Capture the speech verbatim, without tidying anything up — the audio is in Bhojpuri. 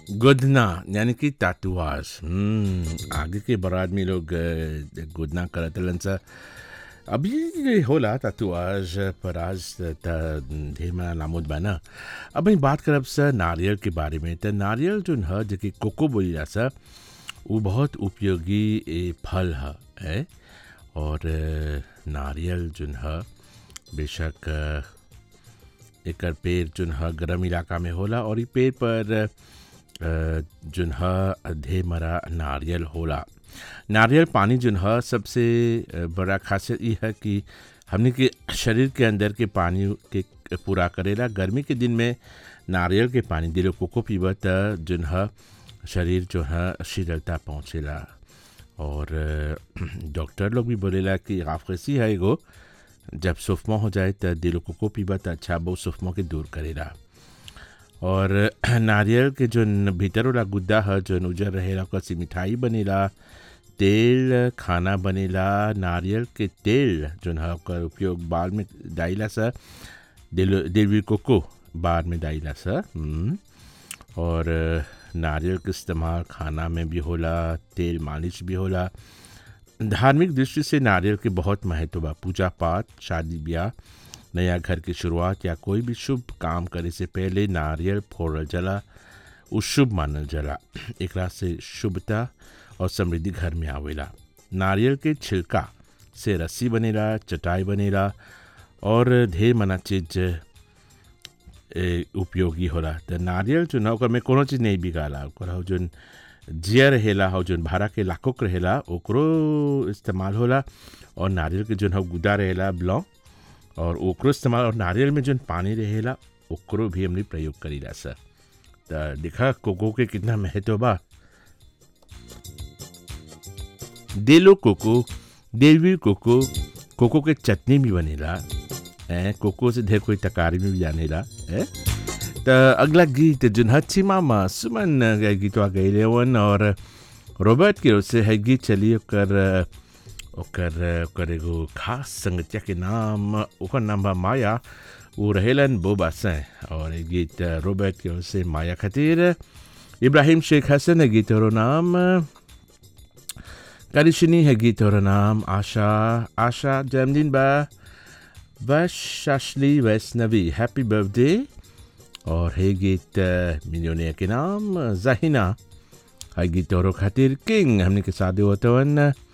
गुदना यानी कि टैटूआज। हम्म आगे के बारात में लोग अ, गुदना करत हलन सा। अभी ये होला टैटूआज पर आज त ढेर मना नामुद बा ना। अब हम बात करब सा नारियल के बारे में। त नारियल जोन ह जेके कोको बोलीला सा वो बहुत उपयोगी ए फल ह है। और अ, नारियल जोन ह बेशक अ, एकर पेड़ जोन ह गरम इलाका में होला और इ पेड़ पर अ, जोन ह ढेर मरा नारियल होला। नारियल पानी जोन ह सबसे अ, बड़ा खासियत ई है कि हमने के शरीर के अंदर के पानी के पूरा करेला। गर्मी के दिन में नारियल के पानी दिलो कोको पीबा त जोन ह शरीर जो है शीतलता पहुँचेला। और अ, डॉक्टर लोग भी बोलेला कि आफसी है एगो जब सुफमा हो जाए त दिलो कोको पीबा त अच्छा बहुत सुफमा के दूर करेला। और नारियल के जोन भीतर वाला गुद्दा ह जोन उजर रहेला ओकर से मिठाई बनेला, तेल खाना बनेला। नारियल के तेल जोन ह ओकर उपयोग बाल में डाइला सा, दिल दिलवी कोको बाल में डाइला सा। हम्म, और अ, नारियल के इस्तेमाल खाना में भी होला, तेल मालिश भी होला। धार्मिक दृष्टि से नारियल के बहुत महत्व बा। पूजा पाठ, शादी ब्याह, नया घर की शुरुआत या कोई भी शुभ काम करे से पहले नारियल फोड़ल जला उ शुभ मानल जला। एकरा से शुभता और समृद्धि घर में आवेला। नारियल के छिलका से रस्सी बनेला, चटाई बनेला और ढेर मना चीज ए, उपयोगी होला। त नारियल जो ना ओकर में कोनो चीज नहीं बिगाला। ओकर हौ जोन जिया रहेला, हौ जोन भारा के लाकोक रहेला ओकरो इस्तेमाल होला। और नारियल के जोन हौ गुदा रहेला ब्लॉ और ओकरो इस्तेमाल, और नारियल में जोन पानी रहेला ओकरो भी हमने प्रयोग करीला सर। त देखा कोको के कितना महत्व बा। देलो कोको, देवी कोको, कोको के चटनी भी बनेला है। कोको से ढेर कोई तकारी में भी जानेला है। त अगला गीत जोन हच्छी मामा सुमन गए गीतवा गईले वन और रॉबर्ट के ओर से है गीत चली ओकर ओकर ओकर एगो खास संगतिया के नाम, ओकर नाम बा माया। वो रहेलन बोबा से। और ये गीत रॉबर्ट के ओर से माया खातिर। इब्राहिम शेख हसन है गीत और नाम, करिशनी है गीत और नाम, आशा आशा जन्मदिन बा वैशाली वैष्णवी, हैप्पी बर्थडे। और है गीत मिलियोनिया के नाम, जहीना है गीत और खातिर किंग हमने के साथ होतवन